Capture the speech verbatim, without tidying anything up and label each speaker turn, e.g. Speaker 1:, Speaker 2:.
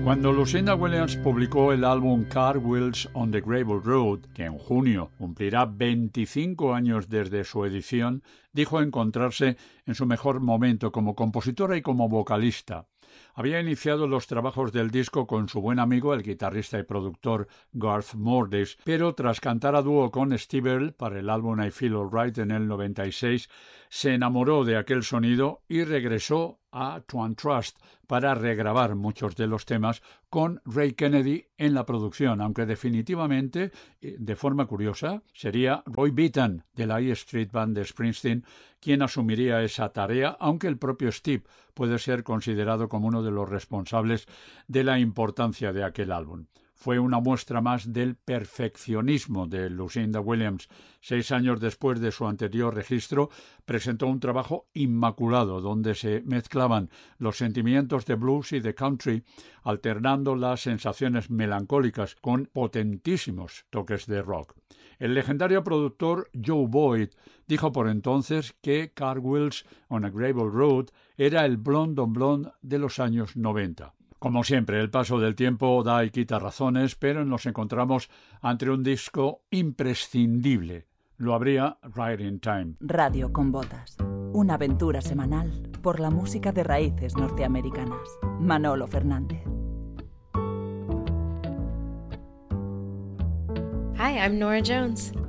Speaker 1: Cuando Lucinda Williams publicó el álbum Cartwheels on the Gravel Road, que en junio cumplirá veinticinco años desde su edición, dijo encontrarse en su mejor momento como compositora y como vocalista. Había iniciado los trabajos del disco con su buen amigo, el guitarrista y productor Garth Morris, pero tras cantar a dúo con Steve Earle para el álbum I Feel Alright en el noventa y seis, se enamoró de aquel sonido y regresó a Twan Trust para regrabar muchos de los temas con Ray Kennedy en la producción, aunque definitivamente, de forma curiosa, sería Roy Bittan de la E Street Band de Springsteen quien asumiría esa tarea, aunque el propio Steve puede ser considerado como uno de los responsables de la importancia de aquel álbum. Fue una muestra más del perfeccionismo de Lucinda Williams. Seis años después de su anterior registro, presentó un trabajo inmaculado donde se mezclaban los sentimientos de blues y de country, alternando las sensaciones melancólicas con potentísimos toques de rock. El legendario productor Joe Boyd dijo por entonces que Cartwheels on a Gravel Road era el Blonde on Blonde de los años noventa. Como siempre, el paso del tiempo da y quita razones, pero nos encontramos ante un disco imprescindible. Lo habría Right in Time.
Speaker 2: Radio con Botas. Una aventura semanal por la música de raíces norteamericanas. Manolo Fernández.
Speaker 3: Hi, I'm Nora Jones.